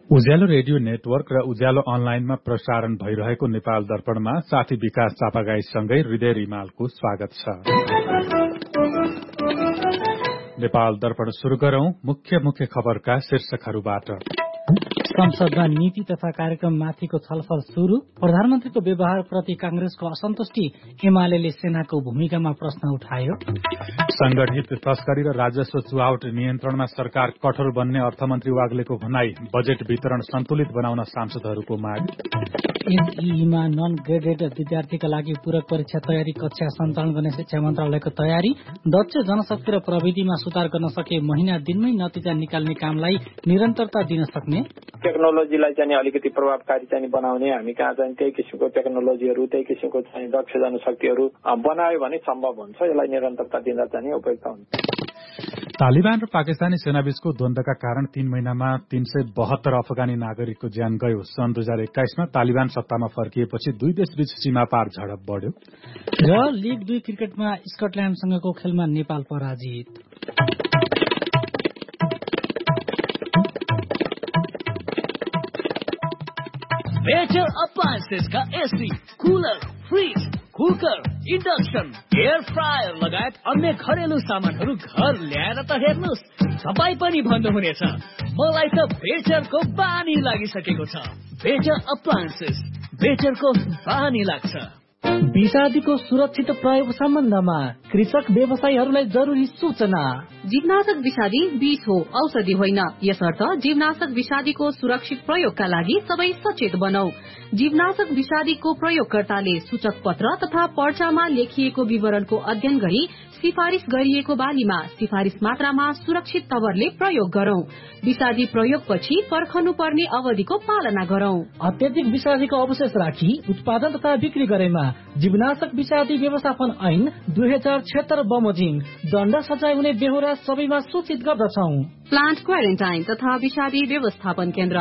उज्यालो radio network र उज्यालो अनलाइनमा प्रसारण भइरहेको नेपाल दर्पणमा साथी विकास चापागाईसँगै हृदय रिमालको स्वागत छ। नेपाल दर्पण शुरू गरौं मुख्य खबरका शीर्षकहरूबाट। संसदमा नीति तथा कार्यक्रममाथिको छलफल शुरू। प्रधानमन्त्रीको व्यवहारप्रति कांग्रेसको असन्तुष्टि, एमाले सेनाको भूमिकामा प्रश्न उठायो। संगठित तस्करी र राजस्व चुहावट नियन्त्रणमा सरकार कठोर बन्ने अर्थमन्त्री वाग्लेको भनाई। बजेट वितरण सन्तुलित बनाउन सांसदहरूको माग। एसईमा नन ग्रेडेड विद्यार्थीका लागि पूरक परीक्षा तयारी कक्षा सञ्चालन गर्ने शिक्षा मन्त्रालयको तयारी। दक्ष जनशक्ति र प्रविधिमा सुधार गर्न सके महिना दिनमै नतिजा निकाल्ने कामलाई निरन्तरता दिन सक्ने। टेक्नोलोजीलाई चाहिँ अलिकति प्रभावकारी चाहिँ बनाउने, हामी कहाँ चाहिँ त्यही किसिमको टेक्नोलोजीहरू, त्यही किसिमको चाहिँ दक्ष जनशक्तिहरू बनायो भने सम्भव हुन्छ। यसलाई निरन्तरता दिँदा चाहिँ उपयुक्त हुन्छ। तालिबान र पाकिस्तानी सेनाबीचको द्वन्द्वका कारण 3 महिनामा 372 अफगानी नागरिकको ज्यान गयो। सन् 2021मा तालिबान सत्तामा फर्किएपछि दुई देशबीच सीमा पार झडप बढ्यो। र लीग 2 क्रिकेटमा स्कटल्याण्डसँगको खेलमा नेपाल पराजित। बेटर अप्लायन्सेस का AC, cooler, fridge, cooker, induction, air fryer लगायत अन्य घरेलु सामानहरू घर ल्याएर त हेर्नुहोस्, तपाईँ पनि भन्नुहुनेछ मलाई त बेटरको बानी लागिसकेको छ। बेटर अप्लायन्सेस, बेटरको बानी लाग्छ। विषादीको सुरक्षित प्रयोग सम्बन्धमा कृषक व्यवसायीहरूलाई जरुरी सूचना। जीवनाशक विषादी विष हो, औषधि होइन। यसर्थ जीवनाशक विषादीको सुरक्षित प्रयोगका लागि सबै सचेत बनौ। जीवनाशक विषादीको प्रयोगकर्ताले सूचक पत्र तथा पर्चामा लेखिएको विवरणको अध्ययन गरी सिफारिश गरिएको बालीमा सिफारिश मात्रामा सुरक्षित तवरले प्रयोग गरौं। विषादी प्रयोगपछि पर्खनु पर्ने अवधिको पालना गरौं। अत्यधिक विषादीको अवशेष राखी उत्पादन तथा बिक्री गरेमा जीवनाशक विषादी व्यवस्थापन ऐन 2076 बमोजिम दण्ड सजाय हुने बेहोरा सबैमा सूचित गर्दछौ। प्लान्ट क्वारेन्टाइन तथा विषादी व्यवस्थापन केन्द्र।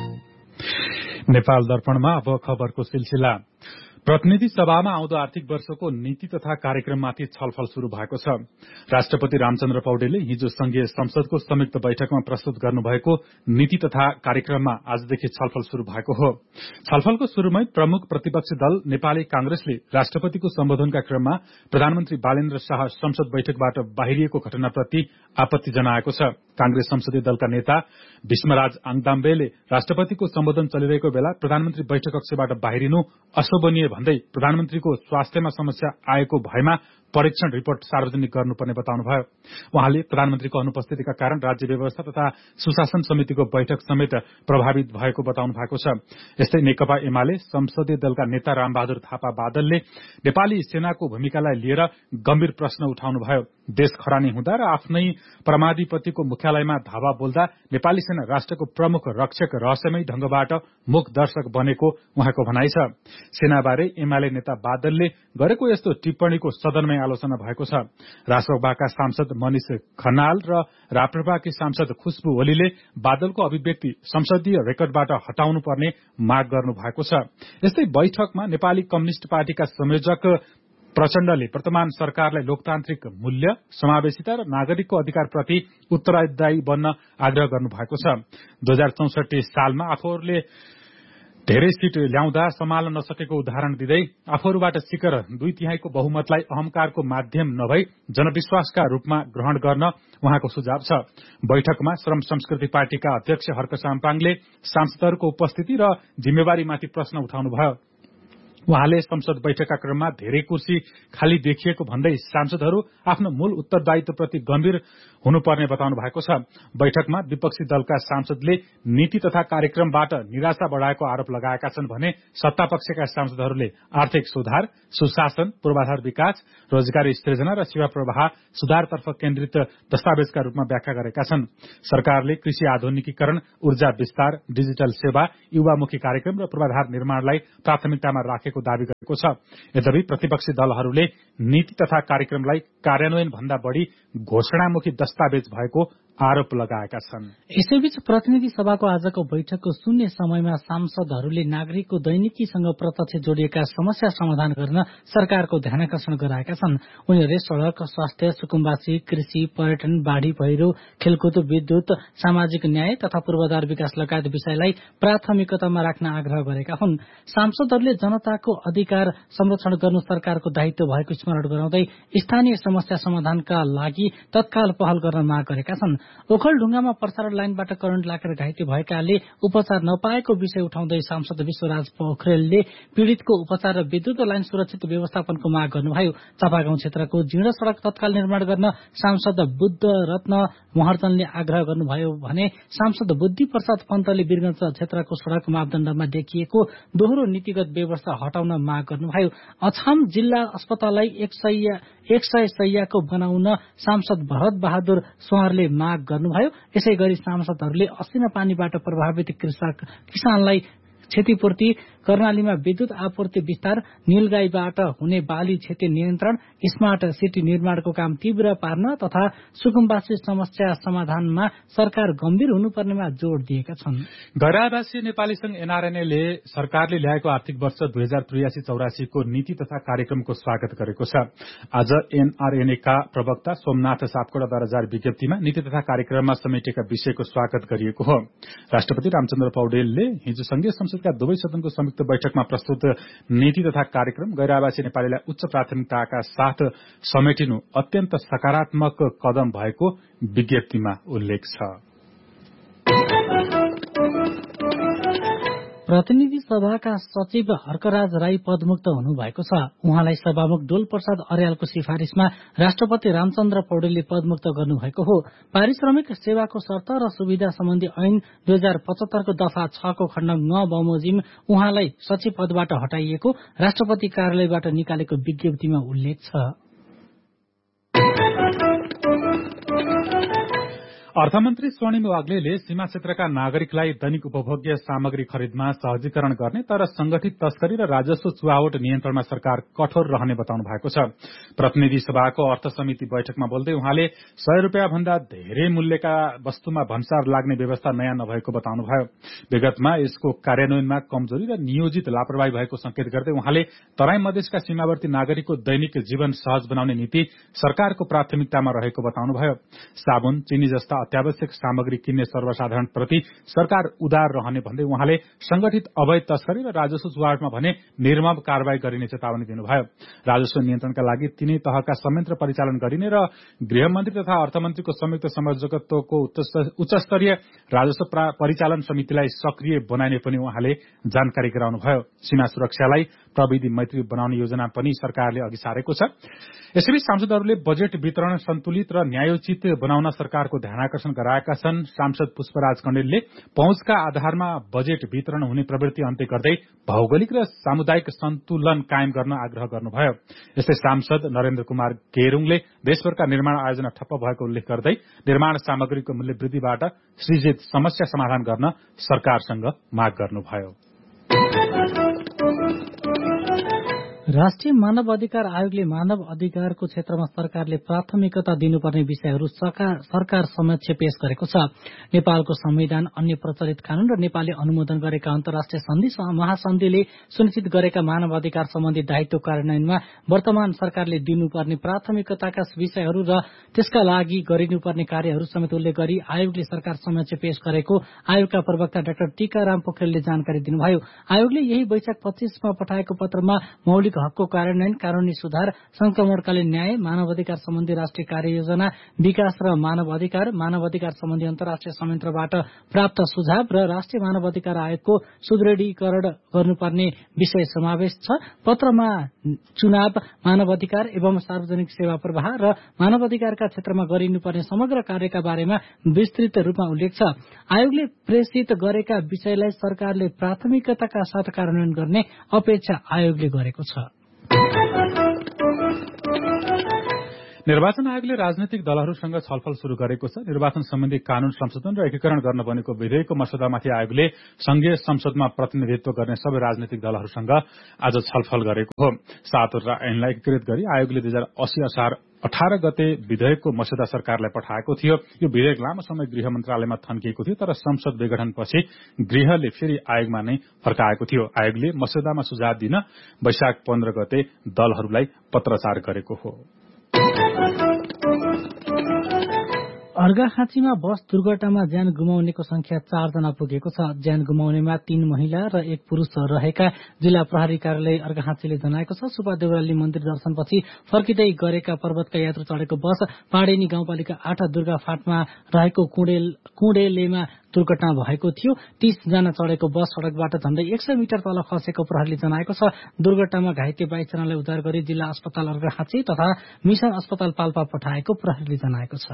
नेपाल दर्पणमा अब खबरको सिलसिला। प्रतिनिधि सभामा आउँदो आर्थिक वर्षको नीति तथा कार्यक्रममाथि छलफल शुरू भएको छ। राष्ट्रपति रामचन्द्र पौडेलले हिजो संघीय संसदको संयुक्त बैठकमा प्रस्तुत गर्नुभएको नीति तथा कार्यक्रममा आजदेखि छलफल शुरू भएको हो। छलफलको शुरूमै प्रमुख प्रतिपक्षी दल नेपाली कांग्रेसले राष्ट्रपतिको सम्बोधनका क्रममा प्रधानमन्त्री बालेन्द्र शाह संसद बैठकबाट बाहिरिएको घटनाप्रति आपत्ति जनाएको छ। कांग्रेस संसदीय दलका नेता भीष्मराज आङदाम्बेले राष्ट्रपतिको सम्बोधन चलिरहेको बेला प्रधानमन्त्री बैठक कक्षबाट बाहिरिनु अशोभनीय भन्दै प्रधानमन्त्रीको स्वास्थ्यमा समस्या आएको भएमा परीक्षण रिपोर्ट सार्वजनिक गर्नुपर्ने बताउनुभयो। उहाँले प्रधानमन्त्रीको अनुपस्थितिका कारण राज्य व्यवस्था तथा सुशासन समितिको बैठक समेत प्रभावित भएको बताउनु भएको छ। यस्तै नेकपा एमाले संसदीय दलका नेता रामबहादुर थापा बादलले नेपाली सेनाको भूमिकालाई लिएर गम्भीर प्रश्न उठाउनुभयो। देश खरानी हुँदा र आफ्नै परमाधिपतिको मुख्यालयमा धावा बोल्दा नेपाली सेना राष्ट्रको प्रमुख रक्षक रहस्यमय ढंगबाट मुख दर्शक बनेको उहाँको भनाइ छ। सेनाबारे एमाले नेता बादलले गरेको यस्तो टिप्पणीको सदनमै आलोचना भएको छ। राष्ट्रसभाका सांसद मनिष खनाल र राप्रपाकी सांसद खुशबु ओलीले बादलको अभिव्यक्ति संसदीय रेकर्डबाट हटाउनु पर्ने माग गर्नु भएको छ। यस्तै बैठकमा नेपाली कम्युनिष्ट पार्टीका संयोजक प्रचण्डले वर्तमान सरकारलाई लोकतान्त्रिक मूल्य, समावेशिता र नागरिकको अधिकारप्रति उत्तरदायी बन्न आग्रह गर्नु भएको छ। 2064 सालमा आफूहरूले धेरै सीट ल्याउँदा सम्हाल्न नसकेको उदाहरण दिँदै आफूहरूबाट सिकेर 2/3 बहुमतलाई अहंकारको माध्यम नभई जनविश्वासका रूपमा ग्रहण गर्न उहाँको सुझाव छ। बैठकमा श्रम संस्कृति पार्टीका अध्यक्ष हर्क साम्पाङले सांसदहरूको उपस्थिति र जिम्मेवारीमाथि प्रश्न उठाउनुभयो। उहाँले संसद बैठकका क्रममा धेरै कुर्सी खाली देखिएको भन्दै सांसदहरू आफ्नो मूल उत्तरदायित्वप्रति गम्भीर हुनुपर्ने बताउनु भएको छ। बैठकमा विपक्षी दलका सांसदले नीति तथा कार्यक्रमबाट निराशा बढ़ाएको आरोप लगाएका छन् भने सत्तापक्षका सांसदहरूले आर्थिक सुधार, सुशासन, पूर्वाधार विकास, रोजगारी सृजना र सेवा प्रवाह सुधारतर्फ केन्द्रित दस्तावेजका रूपमा व्याख्या गरेका छन्। सरकारले कृषि आधुनिकीकरण, ऊर्जा विस्तार, डिजिटल सेवा, युवामुखी कार्यक्रम र पूर्वाधार निर्माणलाई प्राथमिकतामा राखेको दावी गरेको छ। यद्यपि प्रतिपक्षी दलहरूले नीति तथा कार्यक्रमलाई कार्यान्वयन भन्दा बढ़ी घोषणामुखी दस्तावेज भएको आरोप लगाएका छन्। यसैबीच प्रतिनिधि सभाको आजको बैठकको शून्य समयमा सांसदहरूले नागरिकको दैनिकीसँग प्रत्यक्ष जोडिएका समस्या समाधान गर्न सरकारको ध्यानाकर्षण गराएका छन्। उनीहरूले सड़क, स्वास्थ्य, सुकुम्बासी, कृषि, पर्यटन, बाढ़ी पहिरो, खेलकुद, विद्युत, सामाजिक न्याय तथा पूर्वाधार विकास लगायत विषयलाई प्राथमिकतामा राख्न आग्रह गरेका हुन्। सांसदहरूले जनताको अधिकार संरक्षण गर्नु सरकारको दायित्व भएको स्मरण गराउँदै स्थानीय समस्या समाधानका लागि तत्काल पहल गर्न माग गरेका छन्। ओखलढुङ्गामा प्रसारण लाइनबाट करेन्ट लागेर घाइते भएकाले उपचार नपाएको विषय उठाउँदै सांसद विश्वराज पोखरेलले पीड़ितको उपचार र विद्युत लाइन सुरक्षित व्यवस्थापनको माग गर्नुभयो। चापागाउँ क्षेत्रको जीर्ण सड़क तत्काल निर्माण गर्न सांसद बुद्ध रत्न महर्जनले आग्रह गर्नुभयो भने सांसद बुद्धि प्रसाद पन्तले वीरगञ्ज क्षेत्रको सड़क मापदण्डमा देखिएको दोहोरो नीतिगत व्यवस्था हटाउन माग गर्नुभयो। अछाम जिल्ला अस्पताललाई 100 शैय्याको बनाउन सांसद भरत बहादुर सुवारले माग गर्नुभयो। यसै गरी सांसदहरूले असिना पानीबाट प्रभावित किसानलाई क्षतिपूर्ति, कर्णालीमा विद्युत आपूर्ति विस्तार, नीलगाईबाट हुने बाली क्षति नियन्त्रण, स्मार्ट सिटी निर्माणको काम तीव्र पार्न तथा सुकुम्बासी समस्या समाधानमा सरकार गम्भीर हुनुपर्नेमा जोड़ दिएका छन्। गैरआवासी नेपाली संघ एनआरएनएले सरकारले ल्याएको आर्थिक वर्ष 2083-84 को नीति तथा कार्यक्रमको स्वागत गरेको छ। आज एनआरएनएका प्रवक्ता सोमनाथ सापकोटाद्वारा जारी विज्ञप्तिमा नीति तथा कार्यक्रममा समेटिएका विषयको स्वागत गरिएको हो। राष्ट्रपति रामचन्द्र पौडेलले हिजो संघीय संसदका दुवै सदनको संयुक्त बैठकमा प्रस्तुत नीति तथा कार्यक्रम गैरआवासी नेपालीलाई उच्च प्राथमिकताका साथ समेटिनु अत्यन्त सकारात्मक कदम भएको विज्ञप्तिमा उल्लेख छ। प्रतिनिधि सभाका सचिव हर्कराज राई पदमुक्त हुनुभएको छ। उहाँलाई सभामुख डोल प्रसाद अर्यालको सिफारिशमा राष्ट्रपति रामचन्द्र पौडेलले पदमुक्त गर्नुभएको हो। पारिश्रमिक सेवाको शर्त र सुविधा सम्बन्धी ऐन 2075 को दफा 6 को खण्ड 9 बमोजिम उहाँलाई सचिव पदबाट हटाइएको राष्ट्रपति कार्यालयबाट निकालेको विज्ञप्तिमा उल्लेख छ। अर्थमन्त्री स्वर्णिम वाग्लेले सीमा क्षेत्रका नागरिकलाई दैनिक उपभोग्य सामग्री खरिदमा सहजीकरण गर्ने तर संगठित तस्करी र राजस्व चुहावट नियन्त्रणमा सरकार कठोर रहने बताउनु भएको छ। प्रतिनिधि सभाको अर्थ समिति बैठकमा बोल्दै उहाँले 100 रुपियाँ भन्दा धेरै मूल्यका वस्तुमा भन्सार लाग्ने व्यवस्था नयाँ नभएको बताउनुभयो। विगतमा यसको कार्यान्वयनमा कमजोरी र नियोजित लापरवाही भएको संकेत गर्दै उहाँले तराई मधेसका सीमावर्ती नागरिकको दैनिक जीवन सहज बनाउने नीति सरकारको प्राथमिकतामा रहेको बताउनुभयो। साबुन, चिनी जस्ता अत्यावश्यक सामग्री किन्ने सर्वसाधारण प्रति सरकार उदार रहने भन्दै उहाँले संगठित अवैध तस्करी र राजस्व चुहावटमा भने निर्मम कार्यवाही गरिने चेतावनी दिनुभयो। राजस्व नियन्त्रणका लागि तीनै तहका संयन्त्र परिचालन गरिने र गृहमन्त्री तथा अर्थमन्त्रीको संयुक्त संयोजकत्वको उच्चस्तरीय राजस्व परिचालन समितिलाई सक्रिय बनाइने पनि उहाँले जानकारी गराउनुभयो। सीमा सुरक्षालाई प्रविधि मैत्री बनाउने योजना पनि सरकारले अघि सारेको छ। यसैबीच सांसदहरूले बजेट वितरण सन्तुलित र न्यायोचित बनाउन सरकारको ध्यानाकर्षण गराएका छन्। सांसद पुष्पराज कण्डेलले पहुँचका आधारमा बजेट वितरण हुने प्रवृत्ति अन्त्य गर्दै भौगोलिक र सामुदायिक सन्तुलन कायम गर्न आग्रह गर्नुभयो। यस्तै सांसद नरेन्द्र कुमार गेरुङले देशभरका निर्माण आयोजना ठप्प भएको उल्लेख गर्दै निर्माण सामग्रीको मूल्य वृद्धिबाट सृजित समस्या समाधान गर्न सरकारसँग माग गर्नुभयो। राष्ट्रिय मानव अधिकार आयोगले मानव अधिकारको क्षेत्रमा सरकारले प्राथमिकता दिनुपर्ने विषयहरू सरकार समक्ष पेश गरेको छ। नेपालको संविधान, अन्य प्रचलित कानून र नेपालले अनुमोदन गरेका अन्तर्राष्ट्रिय सन्धि महासन्धिले सुनिश्चित गरेका मानव अधिकार सम्बन्धी दायित्व कार्यान्वयनमा वर्तमान सरकारले दिनुपर्ने प्राथमिकताका विषयहरू र त्यसका लागि गरिनुपर्ने कार्यहरू समेत उल्लेख गरी आयोगले सरकार समक्ष पेश गरेको आयोगका प्रवक्ता डाक्टर टीकाराम पोखरेलले जानकारी दिनुभयो। आयोगले यही वैशाख 25 मा पठाएको पत्रमा मौलिक हकको कार्यान्वयन, कानूनी सुधार, संक्रमणकालीन न्याय, मानव अधिकार सम्बन्धी राष्ट्रिय कार्ययोजना, विकास र मानव अधिकार सम्बन्धी अन्तर्राष्ट्रिय संयन्त्रबाट प्राप्त सुझाव र राष्ट्रिय मानव अधिकार आयोगको सुदृढीकरण गर्नुपर्ने विषय समावेश छ। पत्रमा चुनाव, मानव अधिकार एवं सार्वजनिक सेवा प्रवाह र मानव अधिकारका क्षेत्रमा गरिनुपर्ने समग्र कार्यका बारेमा विस्तृत रूपमा उल्लेख छ। आयोगले प्रेषित गरेका विषयलाई सरकारले प्राथमिकताका साथ कार्यान्वयन गर्ने अपेक्षा आयोगले गरेको छ। निर्वाचन आयोगले राजनैतिक दलहरूसँग छलफल शुरू गरेको छ। निर्वाचन सम्बन्धी कानून संशोधन र एकीकरण गर्न बनेको विधेयकको मस्यौदामाथि आयोगले संघीय संसदमा प्रतिनिधित्व गर्ने सबै राजनैतिक दलहरूसँग आज छलफल गरेको हो। 7 वटा ऐनलाई एकीकृत गरी आयोगले 2080 असार 18 गते विधेयकको मस्यौदा सरकारलाई पठाएको थियो। यो विधेयक लामो समय गृह मन्त्रालयमा थन्किएको थियो, तर संसद विघटनपछि गृहले फेरि आयोगमा नै फर्काएको थियो। आयोगले मस्यौदामा सुझाव दिन वैशाख 15 गते दलहरूलाई पत्राचार गरेको हो। अर्घाखाँचीमा बस दुर्घटनामा ज्यान गुमाउनेको संख्या 4 जना पुगेको छ। ज्यान गुमाउनेमा 3 महिला र 1 पुरूष रहेका जिल्ला प्रहरी कार्यालय अर्घाखाँचीले जनाएको छ। सुब्बा देउराली मन्दिर दर्शनपछि फर्किँदै गरेका पर्वतका यात्रु चढेको बस पाडेनी गाउँपालिका 8 दुर्गा फाँटमा रहेको कुँडेलेमा दुर्घटना भएको थियो। 30 जना चढेको बस सड़कबाट झण्डै 100 मिटर तल खसेको प्रहरीले जनाएको छ। दुर्घटनामा घाइते 22 जनालाई उद्धार गरी जिल्ला अस्पताल अर्घाखाँची तथा मिशन अस्पताल पाल्पा पठाएको प्रहरीले जनाएको छ।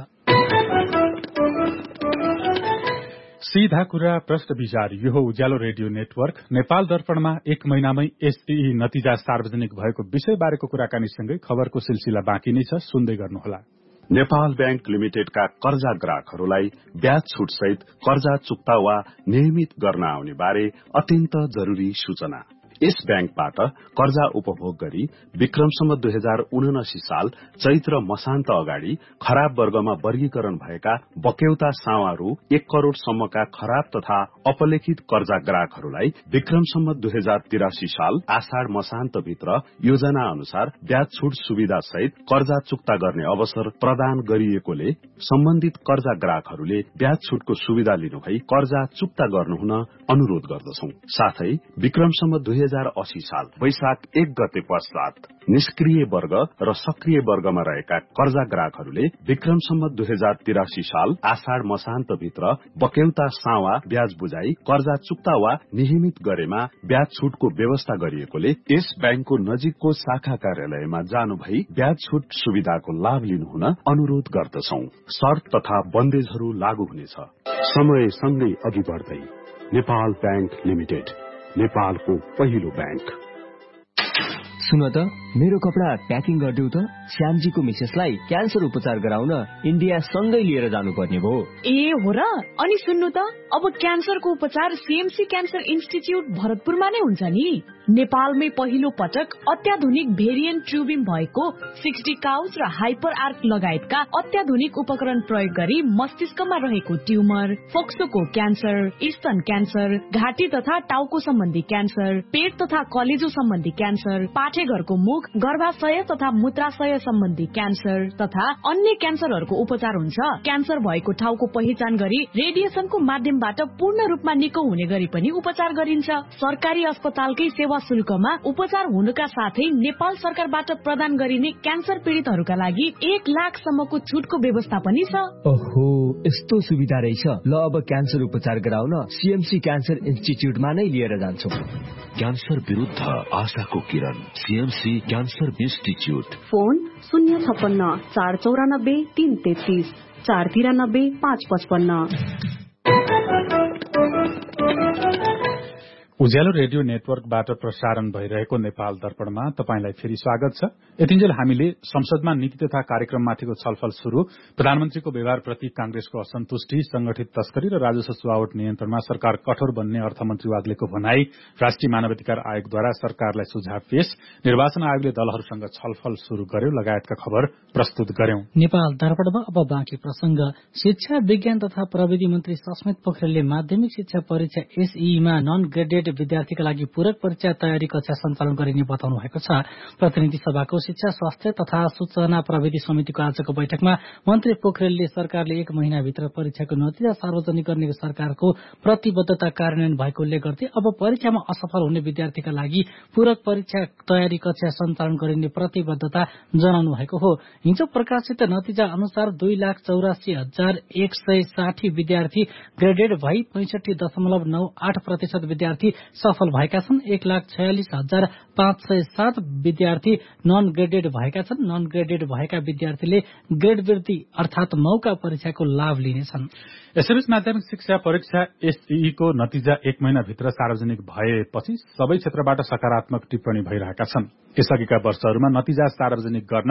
सीधा कुरा प्रश्न विचार। यो हो उज्यालो रेडियो नेटवर्क। नेपाल दर्पणमा 1 महिनामै एसईई नतिजा सार्वजनिक भएको विषय बारेको कुराकानीसँगै खबरको सिलसिला बाँकी नै छ, सुन्दै गर्नुहोला। नेपाल बैंक लिमिटेडका कर्जा ग्राहकहरूलाई ब्याज छुट सहित कर्जा चुक्ता वा नियमित गर्न आउने बारे अत्यन्त जरूरी सूचना। यस बैंकबाट कर्जा उपभोग गरी विक्रमसम्म 2079 साल चैत्र मसान्त अगाडि खराब वर्गमा वर्गीकरण भएका बक्यौता सावारू 1 करोड़ सम्मका खराब तथा अपलेखित कर्जा ग्राहकहरूलाई विक्रमसम्म 2083 साल आषाढ़ मसान्त भित्र योजना अनुसार ब्याज छुट सुविधा सहित कर्जा चुक्ता गर्ने अवसर प्रदान गरिएकोले सम्बन्धित कर्जा ग्राहकहरूले ब्याज छुटको सुविधा लिनुभई कर्जा चुक्ता गर्नुहुन अनुरोध गर्दछौं। साथै विक्रमसम्म 2080 साल वैशाख 1 गते पश्चात निष्क्रिय वर्ग र सक्रिय वर्गमा रहेका कर्जा ग्राहकहरूले विक्रमसम्म 2083 साल आषाढ़ मसान्त भित्र बक्यौता सावा ब्याज बुझाई कर्जा चुक्ता वा नियमित गरेमा ब्याज छुटको व्यवस्था गरिएकोले यस बैंकको नजिकको शाखा कार्यालयमा जानु भई ब्याज छुट सुविधाको लाभ लिनुहुन अनुरोध गर्दछौं। शर्त तथा बन्देजहरू लागू हुनेछ। समय सँगै अघि बढ्दै नेपाल बैंक लिमिटेड, नेपालको पहिलो बैंक। सुन त, मेरो कपडा प्याकिङ गरिदेऊ त। श्यामजीको मिसेसलाई क्यान्सर उपचार गराउन इन्डिया सँगै लिएर जानुपर्ने भयो। ए हो र? अनि सुन्नु त, अब क्यान्सरको उपचार सीएमसी क्यान्सर इन्स्टिच्युट भरतपुरमा नै हुन्छ नि। नेपालमै पहिलो पटक अत्याधुनिक भेरिएन्ट ट्युबिम भएको 60 काउच र हाइपर आर्क लगायतका अत्याधुनिक उपकरण प्रयोग गरी मस्तिष्कमा रहेको ट्युमर, फोक्सोको क्यान्सर, स्तन क्यान्सर, घाँटी तथा टाउको सम्बन्धी क्यान्सर, पेट तथा कलेजो सम्बन्धी क्यान्सर, पाठेघरको मुख, गर्भाशय तथा मूत्राशय सम्बन्धी क्यान्सर तथा अन्य क्यान्सरहरूको उपचार हुन्छ। क्यान्सर भएको ठाउँको पहिचान गरी रेडिएसनको माध्यमबाट पूर्ण रूपमा निको हुने गरी पनि उपचार गरिन्छ। सरकारी अस्पतालकै सेवा शुल्कमा उपचार हुनुका साथै नेपाल सरकारबाट प्रदान गरिने क्यान्सर पीड़ितहरूका लागि 1 लाख सम्मको छुटको व्यवस्था पनि छ। ओहो, यस्तो सुविधा रहेछ। ल, अब क्यान्सर उपचार गराउन सीएमसी क्यान्सर इन्स्टिच्युटमा नै लिएर जान्छौं। क्यान्सर विरुद्ध आशाको किरण, सीएमसी क्यान्सर इन्स्टिच्युट। फोन 056 494 333 493 555। उज्यालो रेडियो नेटवर्कबाट प्रसारण भइरहेको नेपाल दर्पणमा तपाईंलाई फेरि स्वागत छ। यतिन्जेल हामीले संसदमा नीति तथा कार्यक्रममाथिको छलफल शुरू, प्रधानमन्त्रीको व्यवहारप्रति कांग्रेसको असन्तुष्टि, संगठित तस्करी र राजस्व चुहावट नियन्त्रणमा सरकार कठोर बन्ने अर्थमन्त्री वाग्लेको भनाई, राष्ट्रिय मानवाधिकार आयोगद्वारा सरकारलाई सुझाव पेश, निर्वाचन आयोगले दलहरूसँग छलफल शुरू गर्यो लगायतका खबर प्रस्तुत गर्यौं। नेपाल दर्पणमा अब बाँकी प्रसंग। शिक्षा विज्ञान तथा प्रविधि मन्त्री सस्मित पोखरेलले माध्यमिक शिक्षा परीक्षा एसईमा नन ग्रेडेड विद्यार्थीका लागि पूरक परीक्षा तयारी कक्षा सञ्चालन गरिने बताउनु भएको छ। प्रतिनिधि सभाको शिक्षा स्वास्थ्य तथा सूचना प्रविधि समितिको आजको बैठकमा मन्त्री पोखरेलले सरकारले 1 महिनाभित्र परीक्षाको नतिजा सार्वजनिक गर्ने सरकारको प्रतिबद्धता कार्यान्वयन भएको उल्लेख गर्दै अब परीक्षामा असफल हुने विद्यार्थीका लागि पूरक परीक्षा तयारी कक्षा सञ्चालन गरिने प्रतिबद्धता जनाउनु भएको हो। हिजो प्रकाशित नतिजा अनुसार 2,84,160 विद्यार्थी ग्रेडेड भई 65.98% विद्यार्थी सफल भएका छन्। 1,46,507 विद्यार्थी नन ग्रेडेड भएका छन्। नन ग्रेडेड भएका विद्यार्थीले ग्रेड वृद्धि अर्थात मौका परीक्षाको लाभ लिनेछन्। यसैबीच माध्यमिक शिक्षा परीक्षा एसईई को नतिजा 1 महिनाभित्र सार्वजनिक भएपछि सबै क्षेत्रबाट सकारात्मक टिप्पणी भइरहेका छन्। यसअघिका वर्षहरूमा नतिजा सार्वजनिक गर्न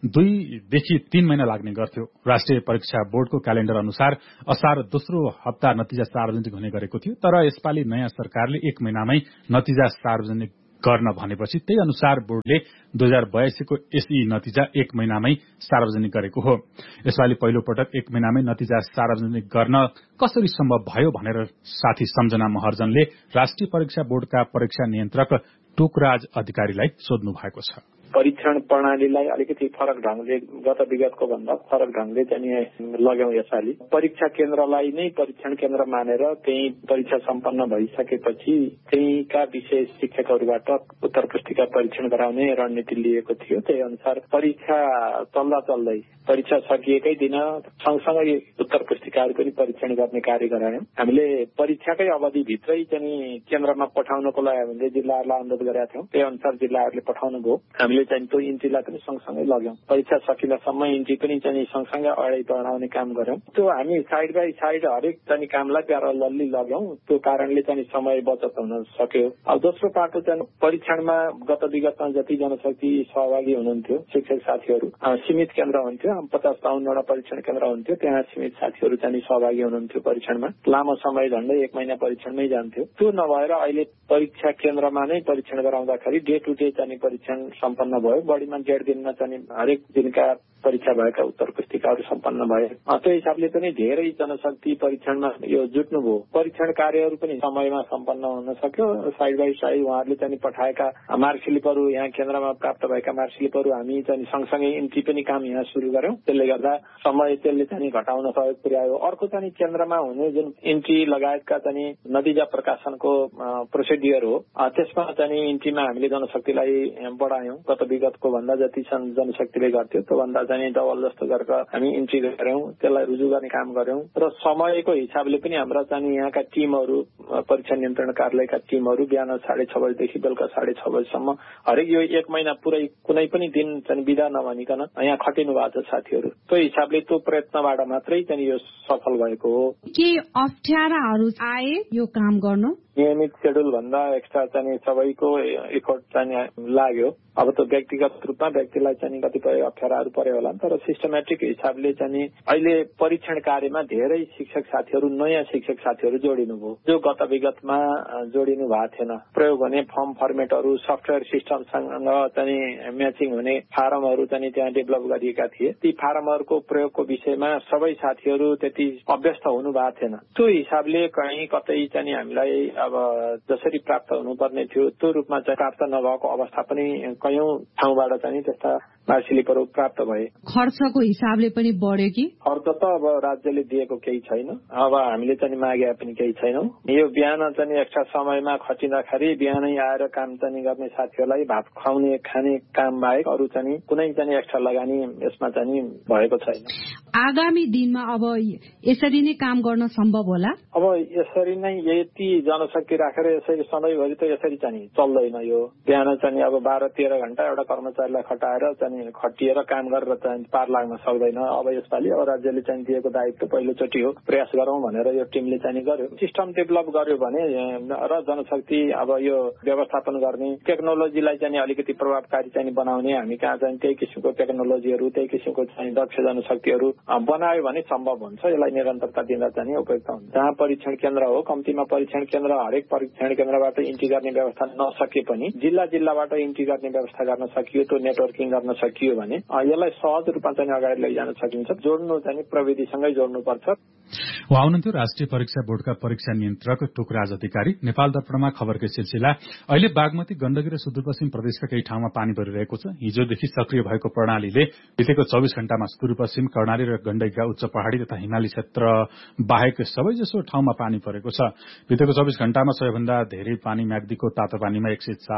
2 देखि 3 महिना लाग्ने गर्थ्यो। राष्ट्रिय परीक्षा बोर्डको क्यालेण्डर अनुसार असार दोस्रो हप्ता नतिजा सार्वजनिक हुने गरेको थियो, तर यसपालि नयाँ सरकारले 1 महिनामै नतिजा सार्वजनिक गर्न भनेपछि त्यही अनुसार बोर्डले 2082 को एसई नतिजा 1 महिनामै सार्वजनिक गरेको हो। यसपालि पहिलो पटक 1 महिनामै नतिजा सार्वजनिक गर्न कसरी सम्भव भयो भनेर साथी सम्झना महर्जनले राष्ट्रिय परीक्षा बोर्डका परीक्षा नियन्त्रक टोकराज अधिकारीलाई सोध्नु भएको छ। परीक्षण प्रणालीलाई अलिकति फरक ढंगले गत विगतको भन्दा फरक ढंगले चाहिँ लाग्यौं। यसपालि परीक्षा केन्द्रलाई नै परीक्षण केन्द्र मानेर त्यही परीक्षा सम्पन्न भइसकेपछि त्यहीका विशेष शिक्षकहरूबाट उत्तर पुस्तिका परीक्षण गराउने रणनीति लिएको थियो। त्यही अनुसार परीक्षा चल्दा चल्दै परीक्षा सकिएकै दिन सँगसँगै उत्तर पुस्तिकाहरू पनि परीक्षण गर्ने कार्य गरायौं। हामीले परीक्षाकै अवधिभित्रै चाहिँ केन्द्रमा पठाउनको लागि हामीले जिल्लाहरूलाई अनुरोध गरेका थियौं। त्यही अनुसार जिल्लाहरूले पठाउनु भयो। हामीले चाहिँ त्यो इन्ट्रीलाई पनि सँगसँगै लग्यौं। परीक्षा सकिलासम्म इन्ट्री पनि चाहिँ सँगसँगै अगाडि बढाउने काम गर्यौं। त्यो हामी साइड बाई साइड हरेक चाहिँ कामलाई प्यारलली लग्यौं। त्यो कारणले चाहिँ समय बचत हुन सक्यो। अब दोस्रो पाटो चाहिँ परीक्षणमा गत विगतमा जति जनशक्ति सहभागी हुनुहुन्थ्यो शिक्षक साथीहरू सीमित केन्द्र हुन्थ्यो। 50-52 परीक्षण केन्द्र हुन्थ्यो। त्यहाँ सीमित साथीहरू चाहिँ सहभागी हुनुहुन्थ्यो परीक्षणमा। लामो समय झण्डै 1 महिना परीक्षणमै जान्थ्यो। त्यो नभएर अहिले परीक्षा केन्द्रमा नै परीक्षण गराउँदाखेरि डे टु डे चाहिँ परीक्षण सम्पन्न भयो। बढीमा 1.5 दिनमा चाहिँ हरेक दिनका परीक्षा भएका उत्तर पुस्तिकाहरू सम्पन्न भए। त्यो हिसाबले पनि धेरै जनशक्ति परीक्षणमा यो जुट्नुभयो। परीक्षण कार्यहरू पनि समयमा सम्पन्न हुन सक्यो। साइड बाई साइड उहाँहरूले चाहिँ पठाएका मार्कस्लिपहरू यहाँ केन्द्रमा प्राप्त भएका मार्कस्लिपहरू हामी चाहिँ सँगसँगै इन्ट्री पनि काम यहाँ सुरु गर्यौं। त्यसले गर्दा समय त्यसले चाहिँ घटाउन सहयोग पुर्यायो। अर्को चाहिँ केन्द्रमा हुने जुन इन्ट्री लगायतका चाहिँ नतिजा प्रकाशनको प्रोसिडियर हो त्यसमा चाहिँ इन्ट्रीमा हामीले जनशक्तिलाई बढायौं। गत विगतको भन्दा जति जनशक्तिले गर्थ्यो त्यो भन्दा चाहिँ डबल जस्तो गरेर हामी इन्ट्री गर्यौं। त्यसलाई रुजु गर्ने काम गर्यौं र समयको हिसाबले पनि हाम्रा चाहिँ यहाँका टिमहरू परीक्षा नियन्त्रण कार्यालयका टिमहरू बिहान 6:30 बजेदेखि बेलुका 6:30 बजेसम्म हरेक यो 1 महिना पुरै कुनै पनि दिन चाहिँ बिदा नभनिकन यहाँ खटिनु भएको छ साथीहरू। त्यो हिसाबले त्यो प्रयत्नबाट मात्रै चाहिँ यो सफल भएको हो। के अप्ठ्याराहरू आए यो काम गर्न? नियमित शेड्युल भन्दा एक्स्ट्रा चाहिँ सबैको एफोर्ट चाहिँ लाग्यो। अब त व्यक्तिगत रूपमा व्यक्तिलाई चाहिँ कतिपय अप्ठ्याराहरू पर्यो होला, तर सिस्टमेटिक हिसाबले चाहिँ अहिले परीक्षण कार्यमा धेरै शिक्षक साथीहरू नयाँ शिक्षक साथीहरू जोडिनुभयो जो गत विगतमा जोडिनु भएको थिएन। प्रयोग हुने फर्म फर्मेटहरू सफ्टवेयर सिस्टमसँग चाहिँ म्याचिङ हुने फारमहरू चाहिँ त्यहाँ डेभलप गरिएका थिए। ती फारमहरूको प्रयोगको विषयमा सबै साथीहरू त्यति अभ्यस्त हुनु भएको थिएन। त्यो हिसाबले कहीँ कतै चाहिँ हामीलाई अब जसरी प्राप्त हुनुपर्ने थियो त्यो रूपमा चाहिँ प्राप्त नभएको अवस्था पनि कयौं ठाउँबाट चाहिँ त्यस्ता मार्कस्लिपहरू प्राप्त भए। खर्चको हिसाबले पनि बढ्यो कि? खर्च त अब राज्यले दिएको केही छैन। अब हामीले चाहिँ मागे पनि केही छैनौं। यो बिहान चाहिँ एक्स्ट्रा समयमा खटिँदाखेरि बिहानै आएर काम चाहिँ गर्ने साथीहरूलाई भात खुवाउने खाने काम बाहेक अरू चाहिँ कुनै चाहिँ एक्स्ट्रा लगानी यसमा चाहिँ भएको छैन। आगामी दिनमा अब यसरी नै काम गर्न सम्भव होला? अब यसरी नै यति जनशक्ति राखेर यसरी सधैँभरि त यसरी चाहिँ चल्दैन। यो बिहान चाहिँ अब 12-13 घण्टा एउटा कर्मचारीलाई खटाएर चाहिँ खटिएर काम गरेर चाहिँ पार लाग्न सक्दैन। अब यसपालि अब राज्यले चाहिँ दिएको दायित्व पहिलोचोटि हो, प्रयास गरौं भनेर यो टिमले चाहिँ गर्यो। सिस्टम डेभलप गर्यो भने र जनशक्ति अब यो व्यवस्थापन गर्ने टेक्नोलोजीलाई चाहिँ अलिकति प्रभावकारी चाहिँ बनाउने हामी कहाँ चाहिँ त्यही किसिमको टेक्नोलोजीहरू त्यही किसिमको चाहिँ दक्ष जनशक्तिहरू बनायो भने सम्भव हुन्छ। यसलाई निरन्तरता दिँदा चाहिँ उपयुक्त हुन्छ। जहाँ परीक्षण केन्द्र हो कम्तीमा परीक्षण केन्द्र हरेक परीक्षण केन्द्रबाट इन्ट्री गर्ने व्यवस्था नसके पनि जिल्लाबाट इन्ट्री गर्ने व्यवस्था गर्न सकियो, त्यो नेटवर्किङ गर्न सकियो भने यसलाई सहज रूपमा चाहिँ अगाडि लैजान सकिन्छ। जोड्नु चाहिँ प्रविधिसँगै जोड्नुपर्छ। उहाँ हुनुहुन्थ्यो राष्ट्रिय परीक्षा बोर्डका परीक्षा नियन्त्रक टोकराज अधिकारी। नेपाल दर्पणमा खबरकै सिलसिला। अहिले बागमती गण्डकी र सुदूरपश्चिम प्रदेशका केही ठाउँमा पानी परिरहेको छ। हिजोदेखि सक्रिय भएको प्रणालीले बितेको 24 घण्टामा सुदूरपश्चिम कर्णाली र गण्डकीका उच्च पहाड़ी तथा हिमाली क्षेत्र बाहेक सबैजसो ठाउँमा पानी परेको छ। बितेको 24 घण्टामा सबैभन्दा धेरै पानी म्याग्दीको तातोपानीमा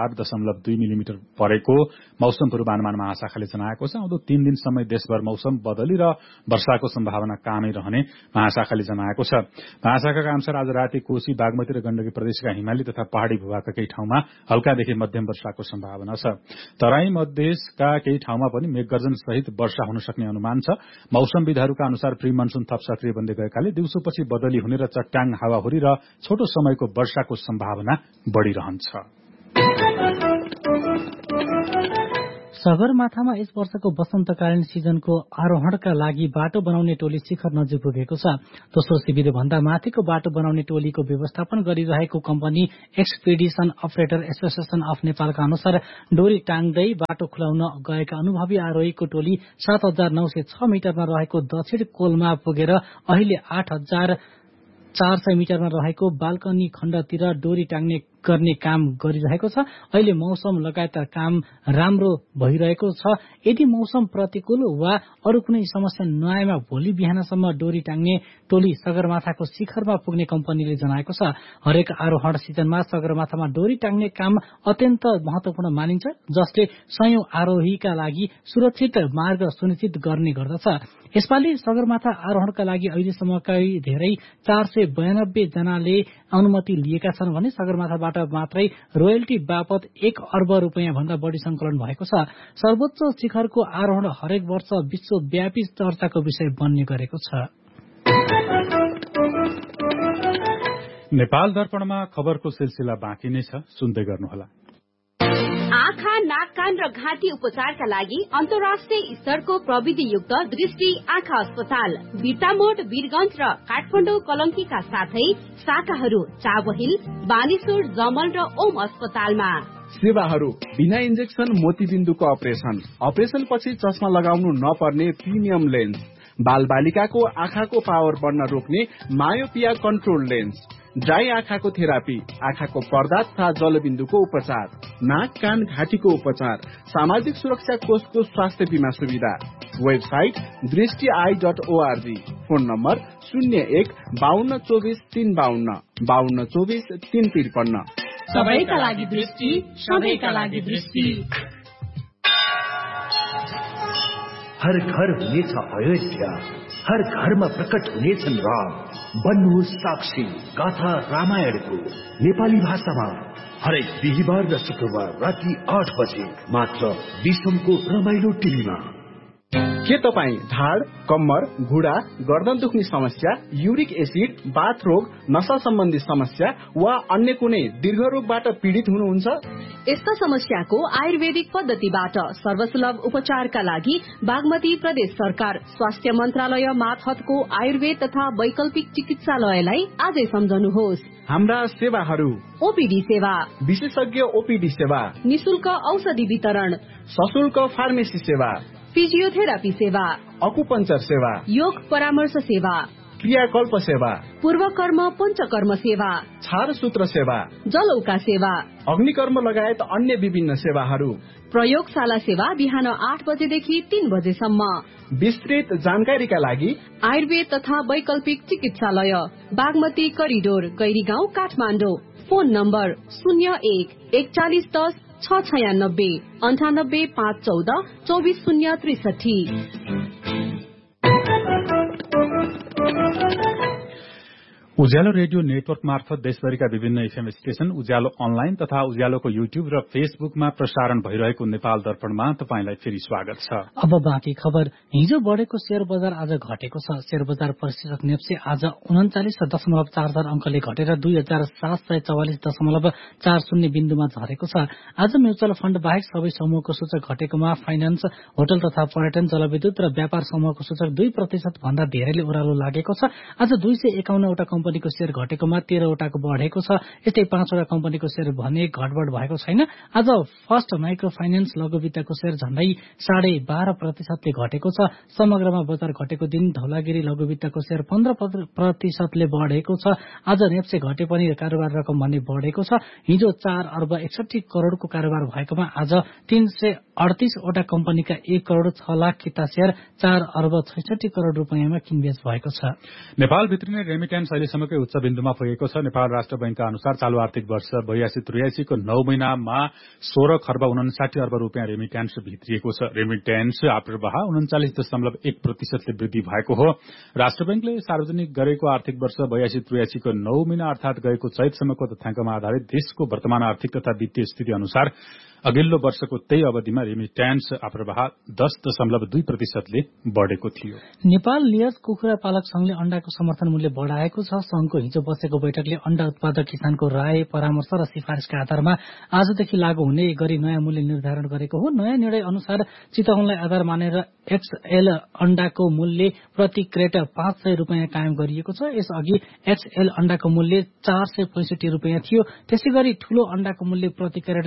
104.2 मिलिमिटर परेको मौसम पूर्वानुमान महाशाखाले जनाएको छ। आउँदो 3 दिनसम्म देशभर मौसम बदली र वर्षाको सम्भावना कायमै रहने महाशाखा शाखाले जनाएको छ। महाशाखाका अनुसार आज राति कोशी, बागमती र गण्डकी प्रदेशका हिमाली तथा पहाड़ी भूभागका केही ठाउँमा हल्कादेखि मध्यम वर्षाको सम्भावना छ। तराई मधेसका केही ठाउँमा पनि मेघगर्जन सहित वर्षा हुन सक्ने अनुमान छ। मौसमविदहरूका अनुसार प्री मनसून थप सक्रिय बन्दै गएकाले दिउँसोपछि बदली हुने र चट्याङ, हावाहुरी र छोटो समयको वर्षाको सम्भावना बढ़िरहन्छ। सगरमाथामा यस वर्षको वसन्तकालीन सिजनको आरोहणका लागि बाटो बनाउने टोली शिखर नजिक पुगेको छ। दोस्रो शिविर भन्दा माथिको बाटो बनाउने टोलीको व्यवस्थापन गरिरहेको company expedition operator association of नेपालका अनुसार डोरी टाङ्दै बाटो खुलाउन गएका अनुभवी आरोहीको टोली 7,906 मिटरमा रहेको दक्षिण कोलमा पुगेर अहिले 8,400 मिटरमा रहेको बाल्कनी खण्डतिर डोरी टाङ्ने गर्ने काम गरिरहेको छ। अहिले मौसम लगायतका काम राम्रो भइरहेको छ। यदि मौसम प्रतिकूल वा अरू कुनै समस्या नआएमा भोलि बिहानसम्म डोरी टाङ्ने टोली सगरमाथाको शिखरमा पुग्ने कम्पनीले जनाएको छ। हरेक आरोहण सिजनमा सगरमाथामा डोरी टाङ्ने काम अत्यन्त महत्वपूर्ण मानिन्छ, जसले सयौं आरोहीका लागि सुरक्षित मार्ग सुनिश्चित गर्ने गर्दछ। यसपालि सगरमाथा आरोहणका लागि अहिलेसम्मकै धेरै 492 जनाले अनुमति लिएका छन् भने सगरमाथाबाट मात्रै रोयल्टी बापत 1 अर्ब रुपियाँ भन्दा बढी संकलन भएको छ। सर्वोच्च शिखरको आरोहण हरेक वर्ष विश्वव्यापी चर्चाको विषय बन्ने गरेको छ। नेपाल दर्पणमा खबरको सिलसिला बाँकी नै छ, सुन्दै गर्नुहोला। आँखा, नाक, कान र घाँटी उपचारका लागि अन्तर्राष्ट्रिय स्तरको प्रविधियुक्त दृष्टि आँखा अस्पताल बिर्तामोड, वीरगञ्ज र काठमाडौँ कलंकीका साथै शाखाहरू चाबहिल, बानेश्वर, जमल र ओम अस्पतालमा। सेवाहरू बिना इन्जेक्सन मोतीबिन्दुको अपरेसन पछि चस्मा लगाउनु नपर्ने प्रिमियम लेन्स, बाल बालिकाको आँखाको पावर बढ्न रोक्ने मायोपिया कन्ट्रोल लेन्स, ड्राई आँखाको थेरापी, आँखाको पर्दा तथा जलबिन्दुको उपचार, नाक, कान, घाँटीको उपचार, सामाजिक सुरक्षा कोषको स्वास्थ्य बीमा सुविधा। Website दृष्टि.org, phone number 01-5224-352, 5224-353। सबैका लागि दृष्टि, सबैका लागि दृष्टि। हर घर हुनेछ अयोध्या, हर घरमा प्रकट हुनेछन् राम। बन्नुहोस् साक्षी गाथा रामायणको नेपाली भाषामा हरेक बिहिबार र शुक्रबार राति 8 बजे मात्र विश्वको रमाइलो टिभीमा। के तपाईँ ढाड, कम्मर, घुँडा, गर्दन दुख्ने समस्या, युरिक एसिड, बाथ रोग, नशा सम्बन्धी समस्या वा अन्य कुनै दीर्घ रोगबाट पीडित हुनुहुन्छ? यस्ता समस्याको आयुर्वेदिक पद्धतिबाट सर्वसुलभ उपचारका लागि बागमती प्रदेश सरकार स्वास्थ्य मन्त्रालय मातहतको आयुर्वेद तथा वैकल्पिक चिकित्सालयलाई आजै सम्झनुहोस्। हाम्रा सेवाहरू: ओपीडी सेवा, विशेषज्ञ ओपीडी सेवा, निशुल्क औषधि वितरण, सशुल्क फार्मेसी सेवा, फिजियोथेरापी सेवा, अकुपञ्चर सेवा, योग परामर्श सेवा, क्रियाकल्प सेवा, पूर्वकर्म पञ्चकर्म सेवा, छारसूत्र सेवा, जलौका सेवा, अग्निकर्म लगायत अन्य विभिन्न सेवाहरू। प्रयोगशाला सेवा बिहान 8 बजेदेखि 3 बजेसम्म। विस्तृत जानकारीका लागि आयुर्वेद तथा वैकल्पिक चिकित्सालय Bagmati corridor, Gairigaun, Kathmandu. Phone number 01-4110-696, 98-514-24063। उज्यालो रेडियो नेटवर्क मार्फत देशभरिका विभिन्न एफएम स्टेशन, उज्यालो अनलाइन तथा उज्यालोको युट्युब र फेसबुकमा प्रसारण भइरहेको नेपाल दर्पणमा तपाईंलाई फेरि स्वागत छ। अब बाँकी खबर। हिजो बढेको शेयर बजार आज घटेको छ। शेयर बजार प्रतिशत नेप्से आज 39.40 अंकले घटेर 2744.40 बिन्दुमा झरेको छ। आज म्युचुअल फण्ड बाहेक सबै समूहको सूचक घटेकोमा फाइनान्स, होटल तथा पर्यटन, जलविद्युत र व्यापार समूहको सूचक 2% भन्दा धेरैले ओह्रालो लागेको छ। आज 251 वटा कम्पनीको शेयर घटेकोमा 13 वटाको बढेको छ। यस्तै 5 वटा कम्पनीको शेयर भने घटबढ भएको छैन। आज फर्स्ट माइक्रो फाइनान्स लघुवित्तको शेयर झण्डै 12.5% घटेको छ। समग्रमा बजार घटेको दिन धौलागिरी लघुवित्तको शेयर 15% बढेको छ। आज नेप्से घटे पनि कारोबार रकम भने बढेको छ। हिजो 4 अर्ब 61 करोड़को कारोबार भएकोमा आज 338 वटा कम्पनीका 1 करोड़ 6 लाख किता शेयर 4 अर्ब 66 करोड़ रुपियाँमा किनबेच भएको छ। नेपाल भित्रिने रेमिट्यान्स अहिलेसम्म वर्षसम्मकै उच्च बिन्दुमा पुगेको छ। नेपाल राष्ट्र बैंकका अनुसार चालू आर्थिक वर्ष 82-83 को 9 महिनामा 16 खर्ब 59 अर्ब रुपियाँ रेमिट्यान्स भित्रिएको छ। रेमिट्यान्स आप्रवाह 39.1% ले वृद्धि भएको हो। राष्ट्र बैंकले सार्वजनिक गरेको आर्थिक वर्ष 82-83 को 9 महिना अर्थात गएको चैतसम्मको तथ्याङ्कमा आधारित देशको वर्तमान आर्थिक तथा वित्तीय स्थिति अनुसार अघिल्लो वर्षको त्यही अवधिमा रेमिट्यान्स आप्रवाह 10.2% ले बढेको थियो। नेपाल लेयर्स कुखुरा पालक संघले अण्डाको समर्थन मूल्य बढाएको छ। संघको हिजो बसेको बैठकले अण्डा उत्पादक किसानको राय, परामर्श र सिफारिसका आधारमा आजदेखि लागू हुने गरी नयाँ मूल्य निर्धारण गरेको हो। नयाँ निर्णय अनुसार चितवनलाई आधार मानेर XL अण्डाको मूल्य प्रति क्रेट 500 रुपियाँ कायम गरिएको छ। यसअघि XL अण्डाको मूल्य 465 रुपियाँ थियो। त्यसैगरी ठूलो अण्डाको मूल्य प्रति क्रेट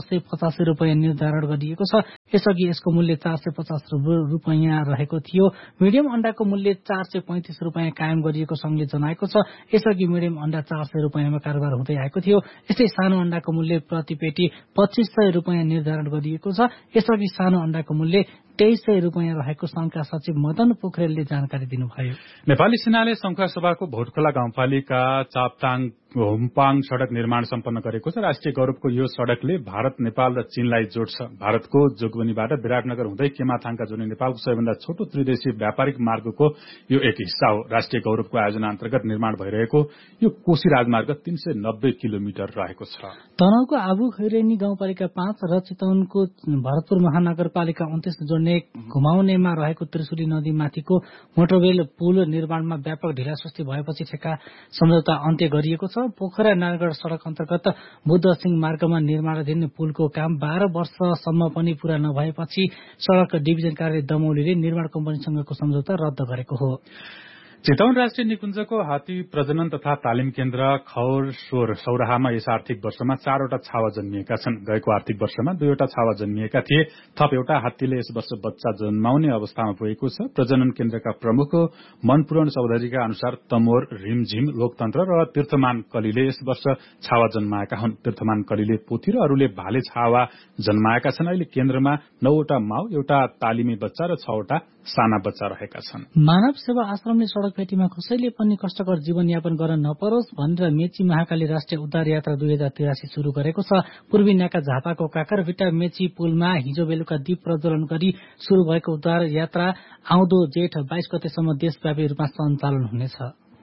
485 रुपियाँ निर्धारण गरिएको छ। यसअघि यसको मूल्य 450 रुपियाँ रहेको थियो। मिडियम अण्डाको मूल्य 435 रुपियाँ कायम गरिएको संघले जनाएको छ। यसअघि मिडियम अण्डा 400 रुपियाँमा कारोबार हुँदै आएको थियो। यस्तै सानो अण्डाको मूल्य प्रति पेटी 2500 रुपियाँ निर्धारण गरिएको छ। यसअघि सानो अण्डाको मूल्य 2300 रुपियाँ रहेको संघका सचिव मदन पोखरेलले जानकारी दिनुभयो। नेपाली सेनाले शंखुवासभाको भोटखोला गाउँपालिका चापटाङ होमपाङ सड़क निर्माण सम्पन्न गरेको छ। राष्ट्रिय गौरवको यो सड़कले भारत, नेपाल र चीनलाई जोड्छ। भारतको जोगबनीबाट विराटनगर हुँदै केमाथाङका जोड्ने नेपालको सबैभन्दा छोटो त्रिदेशीय व्यापारिक मार्गको यो एक हिस्सा हो। राष्ट्रिय गौरवको आयोजना अन्तर्गत निर्माण भइरहेको यो कोशी राजमार्ग 390 किलोमिटर रहेको छ। तनहुको आबु खैरेनी गाउँपालिका 5 र चितवनको भरतपुर महानगरपालिका 29 जोड्ने घुमाउनेमा रहेको त्रिशुली नदीमाथिको मोटरवेल पुल निर्माणमा व्यापक ढिलासुस्ती भएपछि ठेक्का सम्झौता अन्त्य गरिएको छ। पोखरा नारायणगढ सड़क अन्तर्गत बुद्ध सिंह मार्गमा निर्माणाधीन पुलको काम 12 वर्षसम्म पनि पूरा नभएपछि सड़क डिभिजन कार्यालय दमौलीले निर्माण कम्पनीसँगको सम्झौता रद्द गरेको हो। चितवन राष्ट्रिय निकुञ्जको हात्ती प्रजनन तथा तालिम केन्द्र खौर सौराहामा यस आर्थिक वर्षमा 4वटा छावा जन्मिएका छन्। गएको आर्थिक वर्षमा 2वटा छावा जन्मिएका थिए। थप एउटा हात्तीले यस वर्ष बच्चा जन्माउने अवस्थामा पुगेको छ। प्रजनन केन्द्रका प्रमुख मनपूरण चौधरीका अनुसार तमोर, रिमझिम, लोकतन्त्र र तीर्थमान कलीले यस वर्ष छावा जन्माएका हुन्। तीर्थमान कलीले पोथी र अरूले भाले छावा जन्माएका छन्। अहिले केन्द्रमा 9वटा माउ, एउटा तालिमी बच्चा र 6वटा साना बच्चा रहेका छन्। मानव सेवा आश्रमले सड़क पेटीमा कसैले पनि कष्टकर जीवनयापन गर्न नपरोस् भनेर मेची महाकाली राष्ट्रिय उद्धार यात्रा 2083 शुरू गरेको छ। पूर्वी नाका झापाको काकरभिट्टा मेची पुलमा हिजो बेलुका दीप प्रज्वलन गरी शुरू भएको उद्धार यात्रा आउँदो जेठ 22 गतेसम्म देशव्यापी रूपमा सञ्चालन हुनेछ।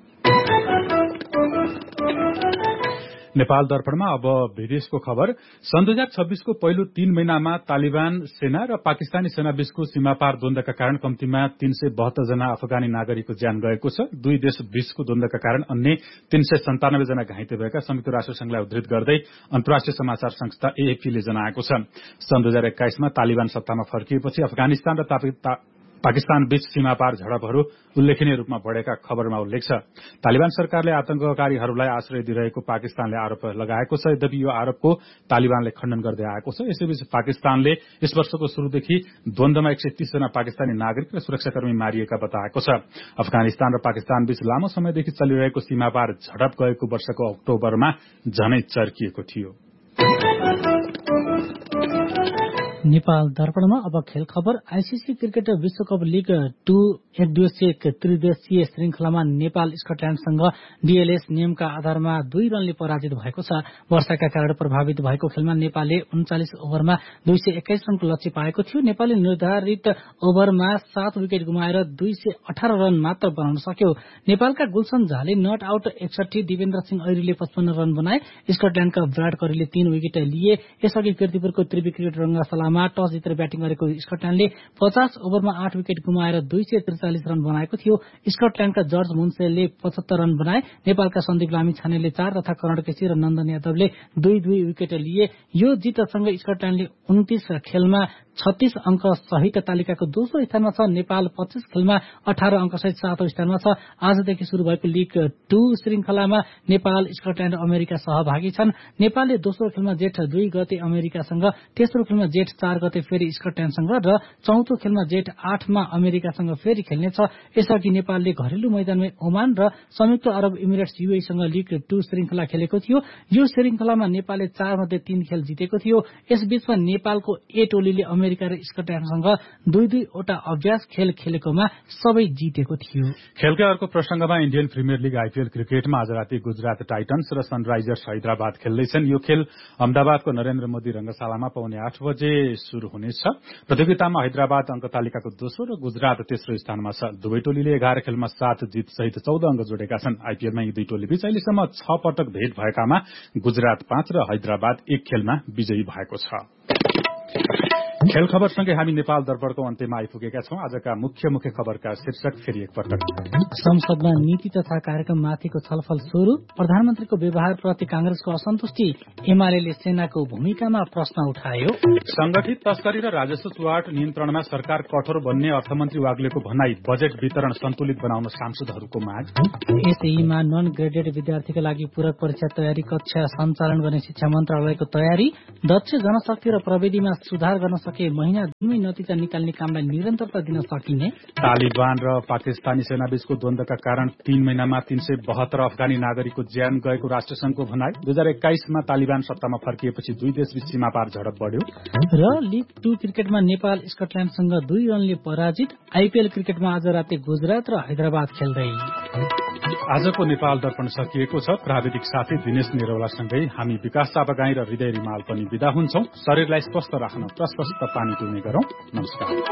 नेपाल दर्पणमा अब विदेशको खबर। सन् 2026 को पहिलो 3 महिनामा तालिबान सेना र पाकिस्तानी सेना बीचको सीमापार द्वन्द्वका कारण कम्तीमा 372 जना अफगानी नागरिकको ज्यान गएको छ। दुई देश बीचको द्वन्द्वका कारण अन्य 397 जना घाइते भएका संयुक्त राष्ट्र संघलाई उद्धृत गर्दै अन्तर्राष्ट्रिय समाचार संस्था AFP ले जनाएको छ। सन् 2021 मा तालिबान सत्तामा फर्किएपछि अफगानिस्तान र पाकिस्तान बीच सीमापार झडपहरू उल्लेखनीय रूपमा बढेका खबरमा उल्लेख छ। तालिबान सरकारले आतंककारीहरूलाई आश्रय दिइरहेको पाकिस्तानले आरोप लगाएको छ। यद्यपि यो आरोपको तालिबानले खण्डन गर्दै आएको छ। यसैबीच पाकिस्तानले यस वर्षको शुरूदेखि द्वन्द्वमा 130 जना पाकिस्तानी नागरिक र सुरक्षाकर्मी मारिएका बताएको छ। अफगानिस्तान र पाकिस्तान बीच लामो समयदेखि चलिरहेको सीमापार झडप गएको वर्षको अक्टोबरमा झनै चर्किएको थियो। नेपाल दर्पणमा अब खेल खबर। आईसीसी क्रिकेट विश्वकप लीग 2 एकदिवसीय त्रिदेशीय श्रृंखलामा नेपाल स्कटल्याण्डसँग डीएलएस नियमका आधारमा 2 रनले पराजित भएको छ। वर्षाका कारण प्रभावित भएको खेलमा नेपालले 39 ओभरमा 221 रनको लक्ष्य पाएको थियो। नेपालले निर्धारित ओभरमा 7 विकेट गुमाएर 218 रन मात्र बनाउन सक्यो। नेपालका गुलशन झाले नट आउट 61, दिवेन्द्र सिंह ऐरीले 55 रन बनाए। स्कटल्याण्डका विराट कोहलीले 3 विकेट लिए। यसअघि कीर्तिपुरको त्रिवी क्रिकेट रंगशालामा टस जितेर ब्याटिङ गरेको स्कटल्याण्डले 50 ओभरमा 8 विकेट गुमाएर 243 रन बनाएको थियो। स्कटल्याण्डका जर्ज मुन्सेलले 75 रन बनाए। नेपालका सन्दीप लामिछानेले 4 तथा करण केसी र नन्दन यादवले 2-2 विकेट लिए। यो जितसँगै स्कटल्याण्डले 29 खेलमा 36 अंक सहित तालिकाको दोस्रो स्थानमा छ। नेपाल 25 खेलमा 18 अंक सहित 7औं स्थानमा छ। आजदेखि शुरू भएको लीग 2 श्रृंखलामा नेपाल, स्कटल्याण्ड र अमेरिका सहभागी छन्। नेपालले दोस्रो खेलमा जेठ 2 गते अमेरिकासँग, तेस्रो खेलमा जेठ 4 गते फेरि स्कटल्याण्डसँग र चौथो खेलमा जेठ 8 मा अमेरिकासँग फेरि खेल्नेछ। यसअघि नेपालले घरेलु मैदानमै ओमान र संयुक्त अरब इमिरेट्स युएईसँग लीग 2 श्रृंखला खेलेको थियो। यो श्रृंखलामा नेपालले 4 मध्ये 3 खेल जितेको थियो। यसबीचमा नेपालको ए टोलीले अमेरिका र स्कटल्याण्डसँग 2-2 वटा अभ्यास खेल खेलेकोमा सबै जितेको थियो। खेलका अर्को प्रसंगमा इन्डियन प्रिमियर लीग आईपीएल क्रिकेटमा आज राति गुजरात टाइटन्स र सनराइजर्स हैदराबाद खेल्दैछन्। यो खेल अहमदाबादको नरेन्द्र मोदी रंगशालामा पौने 8 बजे शुरू हुनेछ। प्रतियोगितामा हैदराबाद अंक तालिकाको दोस्रो र गुजरात तेस्रो स्थानमा छ। दुवै टोलीले 11 खेलमा 7 जीत सहित 14 अंक जोडेका छन्। आईपीएलमा यी दुई टोली बीच अहिलेसम्म 6 पटक भेट भएकामा गुजरात 5 र हैदराबाद 1 खेलमा विजयी भएको छ। खेल खबरसँगै हामी नेपाल दर्पणको अन्त्यमा आइपुगेका छौं। आजका मुख्य खबरका शीर्षक फेरि एकपटक। संसदमा नीति तथा कार्यक्रममाथिको छलफल सुरु। प्रधानमन्त्रीको व्यवहारप्रति कांग्रेसको असन्तुष्टि। एमाले सेनाको भूमिकामा प्रश्न उठायो। संगठित तस्करी र राजस्व चुहाट नियन्त्रणमा सरकार कठोर बन्ने अर्थमन्त्री वाग्लेको भनाई। बजेट वितरण सन्तुलित बनाउन सांसदहरूको माग। एसईमा नन ग्रेडेड विद्यार्थीका लागि पूरक परीक्षा तयारी कक्षा सञ्चालन गर्ने शिक्षा मन्त्रालयको तयारी। दक्ष जनशक्ति र प्रविधिमा सुधार गर्न सके महिना दिनमै नतिजा निकाल्ने कामलाई निरन्तरता दिन सकिने। तालिबान र पाकिस्तानी सेनाबीचको द्वन्द्वका कारण 3 महिनामा 372 अफगानी नागरिकको ज्यान गएको राष्ट्रसंघको भनाई। 2021 मा तालिबान सत्तामा फर्किएपछि दुई देशबीच सीमापार झडप बढ्यो। र लीग 2 क्रिकेटमा नेपाल स्कटल्याण्डसँग 2 रनले पराजित। आईपीएल क्रिकेटमा आज राति गुजरात र हैदराबाद खेल्दै। आजको नेपाल दर्पण सकिएको छ। प्राविधिक साथी दिनेश निरौलासँगै हामी विकास चापागाई र हृदय रिमाल पनि विदा हुन्छौं। शरीरलाई स्वस्थ राख्न प्रशस्त पानी पिउने गरौं। नमस्कार।